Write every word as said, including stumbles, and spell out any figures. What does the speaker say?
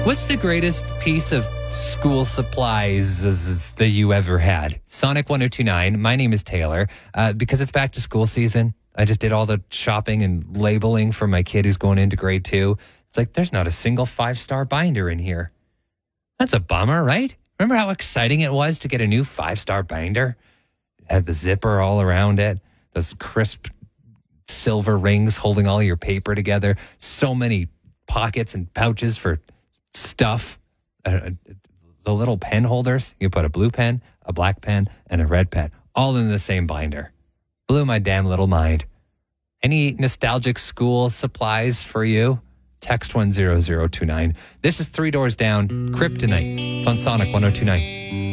What's the greatest piece of school supplies that you ever had? Sonic one oh two nine. My name is Taylor. Uh, because it's back to school season, I just did all the shopping and labeling for my kid who's going into grade two. It's like, there's not a single five-star binder in here. That's a bummer, right? Remember how exciting it was to get a new five-star binder? It had the zipper all around it, those crisp silver rings holding all your paper together, so many pockets and pouches for stuff, uh, the little pen holders. You put a blue pen, a black pen, and a red pen, all in the same binder. Blew my damn little mind. Any nostalgic school supplies for you? Text one zero zero two nine. This is Three Doors Down, Kryptonite. It's on Sonic one oh two nine.